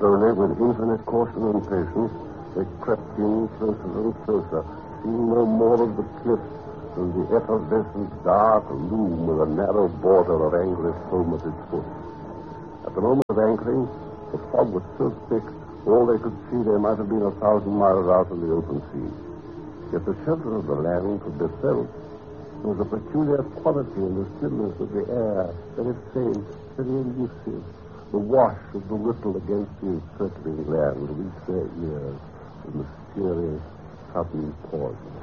Slowly, with infinite caution and patience, they crept in closer and closer, seeing no more of the cliffs than the effervescent dark loom with a narrow border of angry foam at its foot. At the moment of anchoring, the fog was so thick, all they could see they might have been 1,000 miles out in the open sea. Yet the shelter of the land could be felt. There was a peculiar quality in the stillness of the air, very faint, very elusive. The wash of the ripple against the encircling land reached their ears with mysterious, sudden pauses.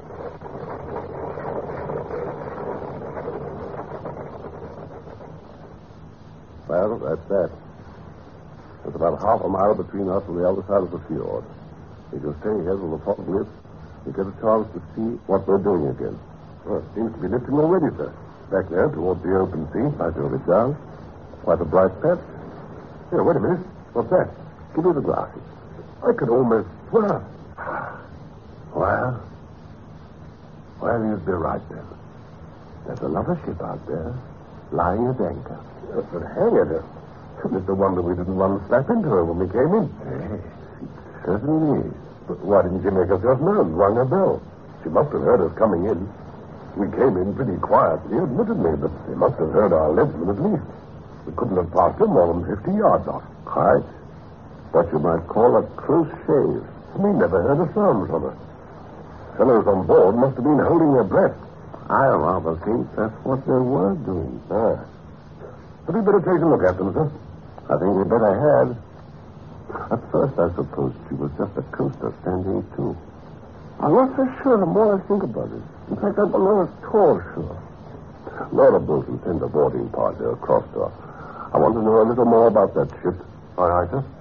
Well, that's that. There's about half a mile between us and the other side of the fjord. We can stay here till the fog lifts and get a chance to see what we're doing again. Well, it seems to be lifting already, sir. Back there, towards the open sea. I know it does. Quite a bright patch. Here, wait a minute. What's that? Give me the glasses. I could almost swear. Well, you'd be right then. There's another ship out there, lying at anchor. But hang it. It's the wonder we didn't run slap into her when we came in. Yes, it certainly is. But why didn't you make us just known? Rung a bell. She must have heard us coming in. We came in pretty quietly, admittedly, but they must have heard our leadsman at least. We couldn't have passed her more than 50 yards off. Quite. What you might call a close shave. We never heard a sound from her. Fellows on board must have been holding their breath. I rather think that's what they were doing. Had we better take a look at them, sir? I think we better had. At first, I supposed she was just a coaster standing to. I'm not so sure the more I think about it. In fact, I'm not at all sure. Laura Bolton sent a boarding party across to us. I want to know a little more about that ship. All right, sir?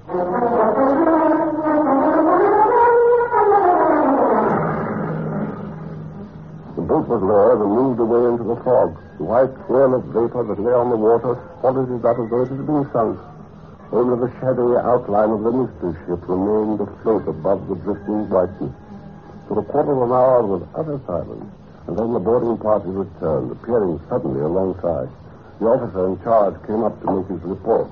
The boat was lowered and moved away into the fog. The white swirl of vapor that lay on the water followed it up as though it had been sunk. Only the shadowy outline of the mystery ship remained afloat above the drifting brightness. For a quarter of an hour there was utter silence, and then the boarding party returned, appearing suddenly alongside. The officer in charge came up to make his report.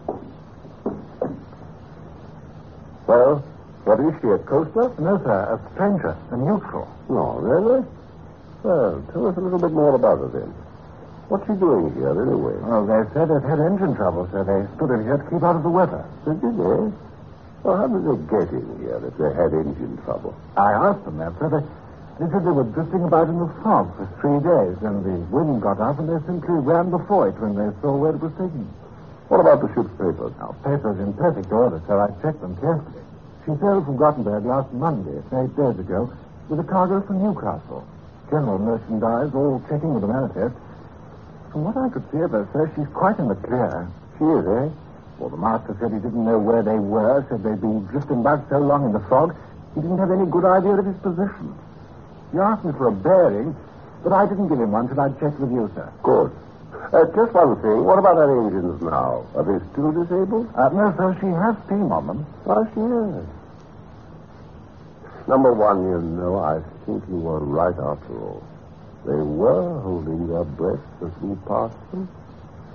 Well, what is she, a coaster? No, sir, a stranger, a neutral. No, really? Well, tell us a little bit more about her then. What's she doing here, anyway? Well, they said it had engine trouble, so they stood in here to keep out of the weather. Did they? Well, how did they get in here if they had engine trouble? I asked them that, sir. They said they were drifting about in the fog for 3 days, and the wind got up, and they simply ran before it when they saw where it was taking. What about the ship's papers? Our papers in perfect order, sir. I checked them carefully. She sailed from Gothenburg last Monday, 8 days ago, with a cargo from Newcastle. General merchandise, all checking with the manifest. From what I could see of her, sir, she's quite in the clear. She is, eh? Well, the master said he didn't know where they were, said they'd been drifting back so long in the fog, he didn't have any good idea of his position. He asked me for a bearing, but I didn't give him one till I'd checked with you, sir. Good. Just one thing. What about her engines now? Are they still disabled? No, sir, she has steam on them. Oh, she is. Number one, you know, I think you were right after all. They were holding their breath as we passed them.